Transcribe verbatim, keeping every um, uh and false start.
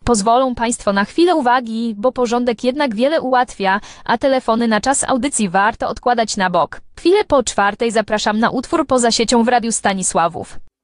Pozwolą Państwo na chwilę uwagi, bo porządek jednak wiele ułatwia, a telefony na czas audycji warto odkładać na bok. Chwilę po czwartej zapraszam na utwór Poza siecią w Radiu Stanisławów.